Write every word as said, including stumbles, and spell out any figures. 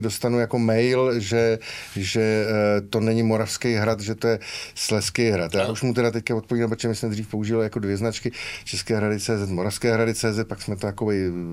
dostanu jako mail, že, že to není Moravský hrad, že to je Slezský hrad. Já už mu teda teďka odpovídám, protože my jsme dřív používali jako dvě značky, České hrady C Z, Moravské hrady C Z, pak jsme to jako